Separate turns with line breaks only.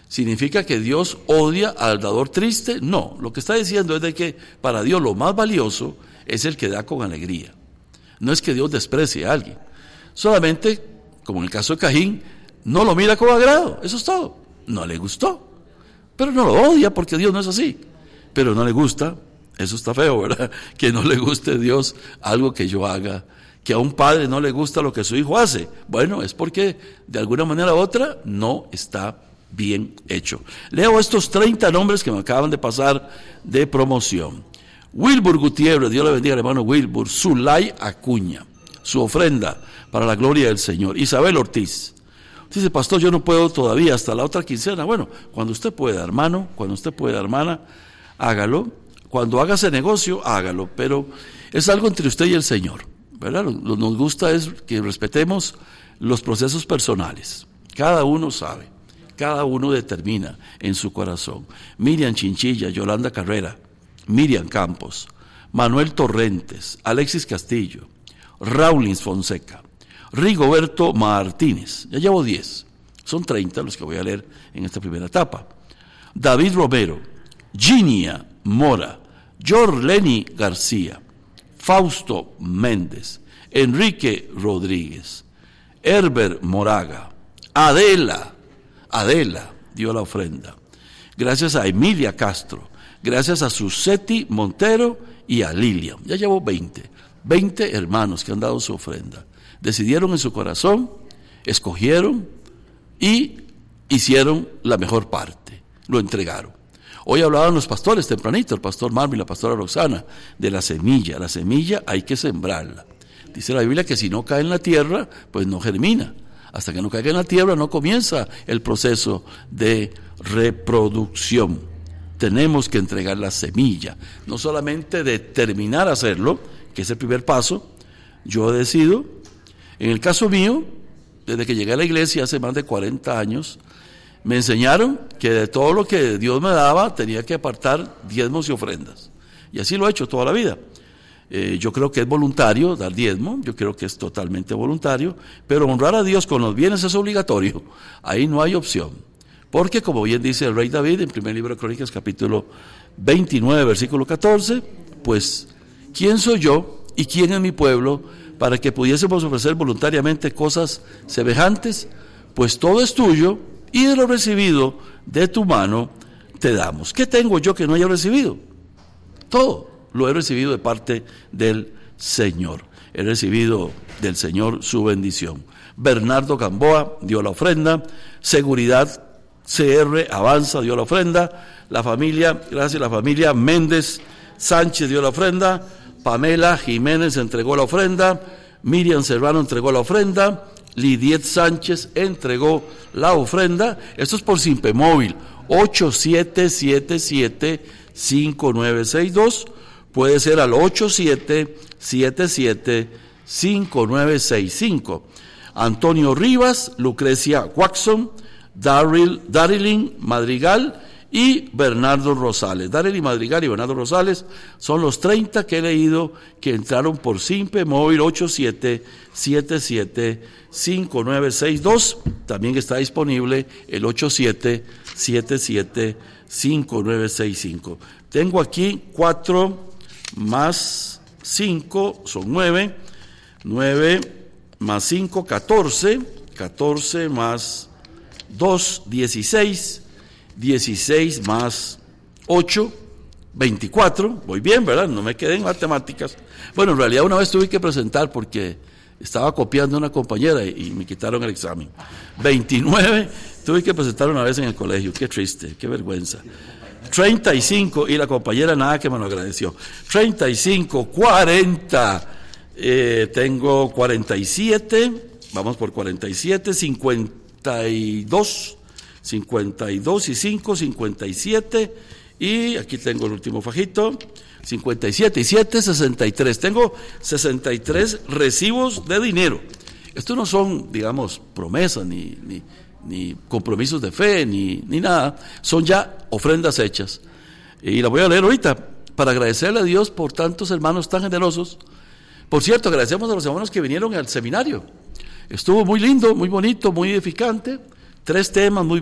¿Significa que Dios odia al dador triste? No, lo que está diciendo es de que para Dios lo más valioso es el que da con alegría. No es que Dios desprecie a alguien, solamente, como en el caso de Caín, no lo mira con agrado, eso es todo. No le gustó, pero no lo odia porque Dios no es así. Pero no le gusta, eso está feo, ¿verdad? Que no le guste a Dios algo que yo haga, que a un padre no le gusta lo que su hijo hace. Bueno, es porque de alguna manera u otra no está bien hecho. Leo estos 30 nombres que me acaban de pasar de promoción. Wilbur Gutiérrez, Dios le bendiga al hermano Wilbur. Zulay Acuña, su ofrenda para la gloria del Señor. Isabel Ortiz, dice, pastor, yo no puedo todavía hasta la otra quincena. Bueno, cuando usted pueda, hermano, cuando usted pueda, hermana, hágalo. Cuando haga ese negocio, hágalo, pero es algo entre usted y el Señor, ¿verdad? Lo que nos gusta es que respetemos los procesos personales. Cada uno sabe, cada uno determina en su corazón. Miriam Chinchilla, Yolanda Carrera, Miriam Campos, Manuel Torrentes, Alexis Castillo, Raulins Fonseca, Rigoberto Martínez, ya llevo 10, son 30 los que voy a leer en esta primera etapa. David Romero, Ginia Mora, Jorleni García, Fausto Méndez, Enrique Rodríguez, Herbert Moraga, Adela dio la ofrenda. Gracias a Emilia Castro, gracias a Suseti Montero y a Lilian. Ya llevo 20 hermanos que han dado su ofrenda. Decidieron en su corazón, escogieron y hicieron la mejor parte, lo entregaron. Hoy hablaban los pastores tempranito, el pastor Marvin, la pastora Roxana, de la semilla. La semilla hay que sembrarla. Dice la Biblia que si no cae en la tierra, pues no germina. Hasta que no caiga en la tierra no comienza el proceso de reproducción. Tenemos que entregar la semilla, no solamente determinar hacerlo, que es el primer paso. Yo decido, en el caso mío, desde que llegué a la iglesia hace más de 40 años, me enseñaron que de todo lo que Dios me daba tenía que apartar diezmos y ofrendas. Y así lo he hecho toda la vida. Yo creo que es voluntario dar diezmo, yo creo que es totalmente voluntario, pero honrar a Dios con los bienes es obligatorio. Ahí no hay opción. Porque, como bien dice el rey David en primer libro de Crónicas, capítulo 29, versículo 14, pues, ¿quién soy yo y quién es mi pueblo para que pudiésemos ofrecer voluntariamente cosas semejantes? Pues todo es tuyo, y de lo recibido de tu mano te damos. ¿Qué tengo yo que no haya recibido? Todo lo he recibido de parte del Señor. He recibido del Señor su bendición. Bernardo Gamboa dio la ofrenda. Seguridad CR Avanza dio la ofrenda. La familia, gracias a la familia Méndez Sánchez dio la ofrenda. Pamela Jiménez entregó la ofrenda. Miriam Serrano entregó la ofrenda. Lidiet Sánchez entregó la ofrenda. Esto es por Simpe Móvil 8777-5962. Puede ser al 8777-5965. Antonio Rivas, Lucrecia Watson, Darilyn Madrigal y Bernardo Rosales. Darilyn Madrigal y Bernardo Rosales son los 30 que he leído que entraron por Simpe Móvil 8777-5962. También está disponible el 8777-5965. Tengo aquí 4 más 5, son 9. 9 más 5, 14. 14 más 2, 16. 16 más 8, 24. Voy bien, ¿verdad? No me quedé en matemáticas. Bueno, en realidad una vez tuve que presentar porque estaba copiando a una compañera y me quitaron el examen. 29, tuve que presentar una vez en el colegio. Qué triste, qué vergüenza. 35, y la compañera nada que me lo agradeció. 35, 40, tengo 47, vamos por 47, 52 y 5, 57, y aquí tengo el último fajito, 57 y 7, 63. Tengo 63 recibos de dinero. Estos no son, digamos, promesas, ni compromisos de fe, ni nada. Son ya ofrendas hechas. Y las voy a leer ahorita, para agradecerle a Dios por tantos hermanos tan generosos. Por cierto, agradecemos a los hermanos que vinieron al seminario. Estuvo muy lindo, muy bonito, muy edificante. 3 temas muy